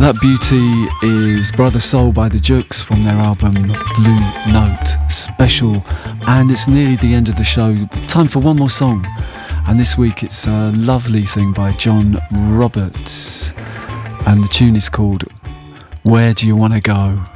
That beauty is Brother Soul by the Jukes from their album Blue Note Special, and it's nearly the end of the show. Time for one more song, and this week it's a lovely thing by John Roberts, and the tune is called Where Do You Want to Go?